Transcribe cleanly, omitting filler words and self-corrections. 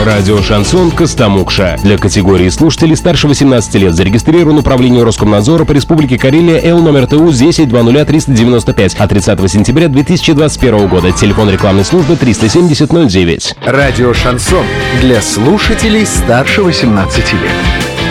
Радио «Шансон» Костомукша. Для категории слушателей старше 18 лет зарегистрирован Управление Роскомнадзора по Республике Карелия Л номер ТУ 10-20395 от 30 сентября 2021 года. Телефон рекламной службы 370 09. Радио «Шансон» для слушателей старше 18 лет.